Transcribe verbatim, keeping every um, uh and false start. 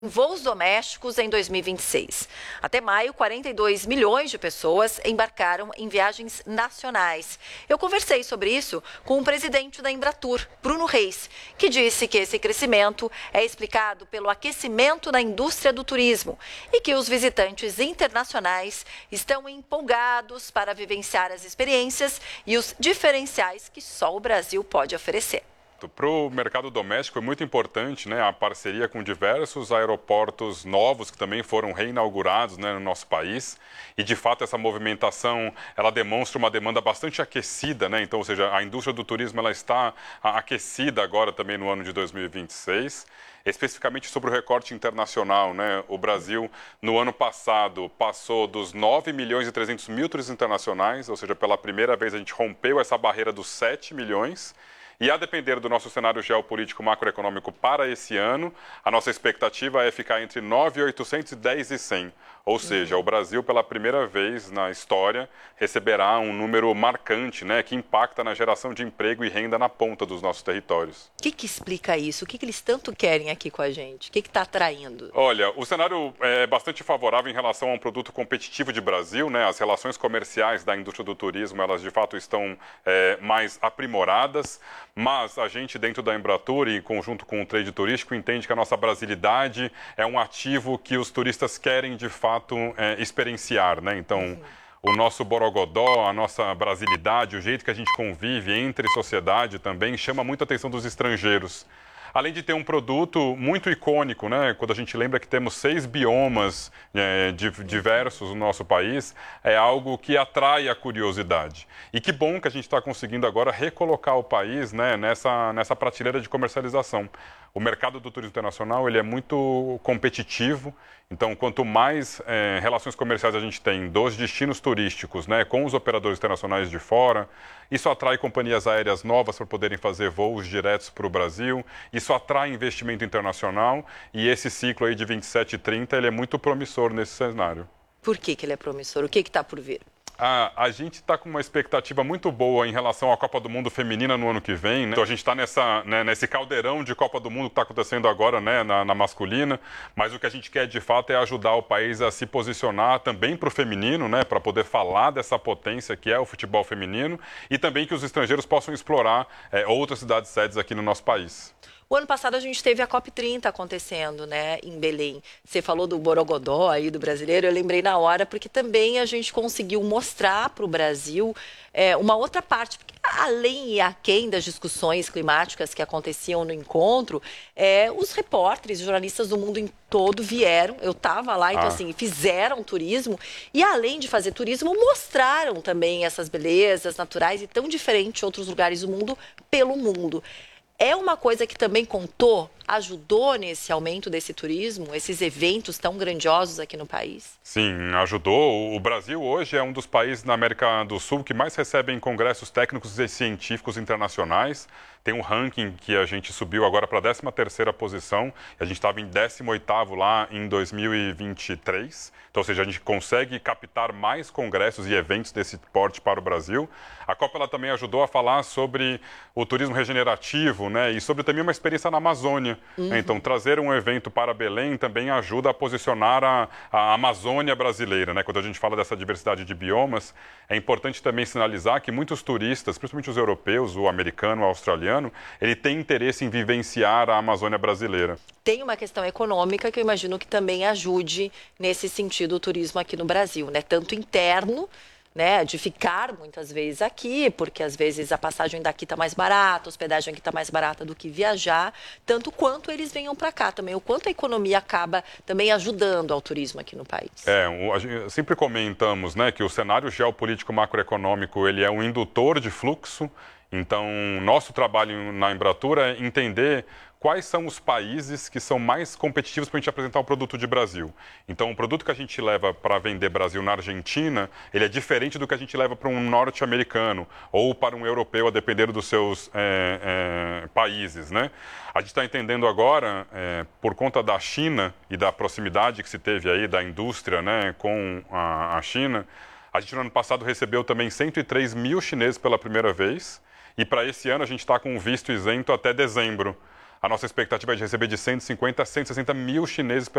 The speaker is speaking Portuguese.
Voos domésticos em dois mil e vinte e seis. Até maio, quarenta e dois milhões de pessoas embarcaram em viagens nacionais. Eu conversei sobre isso com o presidente da Embratur, Bruno Reis, que disse que esse crescimento é explicado pelo aquecimento na indústria do turismo e que os visitantes internacionais estão empolgados para vivenciar as experiências e os diferenciais que só o Brasil pode oferecer. Para o mercado doméstico é muito importante, né, a parceria com diversos aeroportos novos que também foram reinaugurados, né, no nosso país. E, de fato, essa movimentação ela demonstra uma demanda bastante aquecida, né? Então, ou seja, a indústria do turismo ela está aquecida agora também no ano de dois mil e vinte e seis. Especificamente sobre o recorte internacional, né? O Brasil, no ano passado, passou dos nove milhões e trezentos mil turistas internacionais, ou seja, pela primeira vez a gente rompeu essa barreira dos sete milhões. E a depender do nosso cenário geopolítico macroeconômico para esse ano, a nossa expectativa é ficar entre nove mil e oitocentos e dez e cem. Ou seja, o Brasil, pela primeira vez na história, receberá um número marcante, né, que impacta na geração de emprego e renda na ponta dos nossos territórios. O que, que explica isso? O que, que eles tanto querem aqui com a gente? O que está atraindo? Olha, o cenário é bastante favorável em relação a um produto competitivo de Brasil, né? As relações comerciais da indústria do turismo, elas de fato estão é, mais aprimoradas, mas a gente dentro da Embratur, em conjunto com o trade turístico, entende que a nossa brasilidade é um ativo que os turistas querem de fato é, experienciar, né? Então, uhum. O nosso borogodó, a nossa brasilidade, o jeito que a gente convive entre sociedade também chama muito a atenção dos estrangeiros. Além de ter um produto muito icônico, né? Quando a gente lembra que temos seis biomas é, diversos no nosso país, é algo que atrai a curiosidade. E que bom que a gente está conseguindo agora recolocar o país, né, nessa, nessa prateleira de comercialização. O mercado do turismo internacional ele é muito competitivo, então quanto mais é, relações comerciais a gente tem dos destinos turísticos, né, com os operadores internacionais de fora, isso atrai companhias aéreas novas para poderem fazer voos diretos para o Brasil, isso atrai investimento internacional e esse ciclo aí de vinte e sete e trinta ele é muito promissor nesse cenário. Por que, que ele é promissor? O que está por vir? A, a gente está com uma expectativa muito boa em relação à Copa do Mundo feminina no ano que vem, né? Então a gente está nessa, né, nesse caldeirão de Copa do Mundo que está acontecendo agora, né, na, na masculina, mas o que a gente quer de fato é ajudar o país a se posicionar também para o feminino, né, para poder falar dessa potência que é o futebol feminino e também que os estrangeiros possam explorar é, outras cidades sedes aqui no nosso país. O ano passado a gente teve a COP trinta acontecendo, né, em Belém. Você falou do borogodó aí do brasileiro, eu lembrei na hora, porque também a gente conseguiu mostrar para o Brasil é, uma outra parte, porque além e aquém das discussões climáticas que aconteciam no encontro, é, os repórteres, jornalistas do mundo todo vieram, eu estava lá, então ah. assim, fizeram turismo e além de fazer turismo, mostraram também essas belezas naturais e tão diferentes de outros lugares do mundo pelo mundo. É uma coisa que também contou, ajudou nesse aumento desse turismo, esses eventos tão grandiosos aqui no país? Sim, ajudou. O Brasil hoje é um dos países na América do Sul que mais recebem congressos técnicos e científicos internacionais. Tem um ranking que a gente subiu agora para a décima terceira posição. A gente estava em décimo oitavo lá em dois mil e vinte e três. Então, ou seja, a gente consegue captar mais congressos e eventos desse porte para o Brasil. A Copa ela também ajudou a falar sobre o turismo regenerativo, né, e sobre também uma experiência na Amazônia. Uhum. Né? Então, trazer um evento para Belém também ajuda a posicionar a, a Amazônia brasileira. Né? Quando a gente fala dessa diversidade de biomas, é importante também sinalizar que muitos turistas, principalmente os europeus, o americano, o australiano, ele tem interesse em vivenciar a Amazônia brasileira. Tem uma questão econômica que eu imagino que também ajude nesse sentido o turismo aqui no Brasil, né? Tanto interno, né, de ficar muitas vezes aqui, porque às vezes a passagem daqui está mais barata, a hospedagem aqui está mais barata do que viajar, tanto quanto eles venham para cá também, o quanto a economia acaba também ajudando ao turismo aqui no país. É, a gente sempre comentamos, né, que o cenário geopolítico macroeconômico ele é um indutor de fluxo. Então, nosso trabalho na Embratur é entender quais são os países que são mais competitivos para a gente apresentar o produto de Brasil. Então, o produto que a gente leva para vender Brasil na Argentina, ele é diferente do que a gente leva para um norte-americano ou para um europeu, a depender dos seus é, é, países, né? A gente está entendendo agora, é, por conta da China e da proximidade que se teve aí da indústria, né, com a, a China, a gente no ano passado recebeu também cento e três mil chineses pela primeira vez. E para esse ano a gente está com um visto isento até dezembro. a nossa expectativa é de receber de cento e cinquenta a cento e sessenta mil chineses